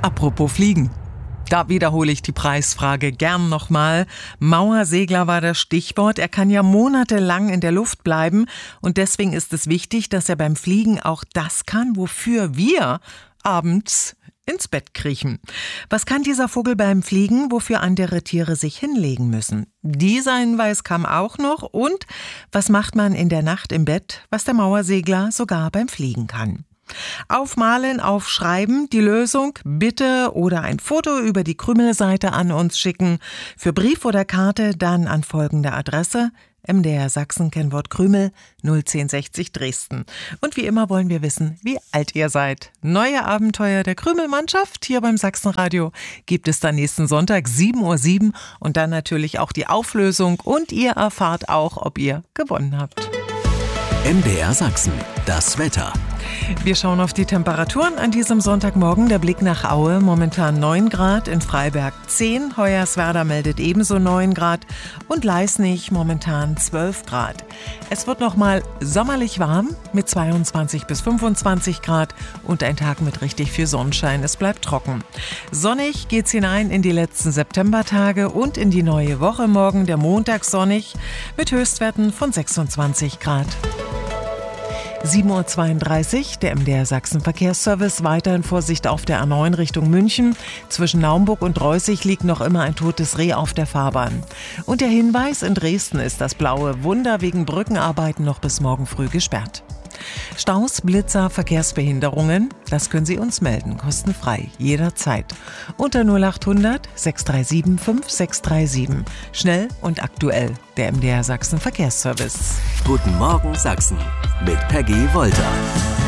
Apropos Fliegen. Da wiederhole ich die Preisfrage gern nochmal. Mauersegler war das Stichwort. Er kann ja monatelang in der Luft bleiben und deswegen ist es wichtig, dass er beim Fliegen auch das kann, wofür wir abends ins Bett kriechen. Was kann dieser Vogel beim Fliegen, wofür andere Tiere sich hinlegen müssen? Dieser Hinweis kam auch noch. Und was macht man in der Nacht im Bett, was der Mauersegler sogar beim Fliegen kann? Aufmalen, aufschreiben, die Lösung bitte oder ein Foto über die Krümelseite an uns schicken. Für Brief oder Karte dann an folgende Adresse: MDR Sachsen, Kennwort Krümel, 01060 Dresden. Und wie immer wollen wir wissen, wie alt ihr seid. Neue Abenteuer der Krümelmannschaft hier beim Sachsenradio gibt es dann nächsten Sonntag 7:07 Uhr und dann natürlich auch die Auflösung und ihr erfahrt auch, ob ihr gewonnen habt. MDR Sachsen, das Wetter. Wir schauen auf die Temperaturen an diesem Sonntagmorgen. Der Blick nach Aue, momentan 9 Grad, in Freiberg 10, Hoyerswerda meldet ebenso 9 Grad und Leisnig momentan 12 Grad. Es wird nochmal sommerlich warm mit 22 bis 25 Grad und ein Tag mit richtig viel Sonnenschein. Es bleibt trocken. Sonnig geht's hinein in die letzten Septembertage und in die neue Woche. Morgen der Montag sonnig mit Höchstwerten von 26 Grad. 7:32 Uhr, der MDR Sachsen Verkehrsservice. Weiterhin Vorsicht auf der A9 Richtung München. Zwischen Naumburg und Reußig liegt noch immer ein totes Reh auf der Fahrbahn. Und der Hinweis: in Dresden ist das blaue Wunder wegen Brückenarbeiten noch bis morgen früh gesperrt. Staus, Blitzer, Verkehrsbehinderungen, das können Sie uns melden, kostenfrei, jederzeit. Unter 0800 637 5637. Schnell und aktuell, der MDR Sachsen Verkehrsservice. Guten Morgen Sachsen mit Peggy Wolter.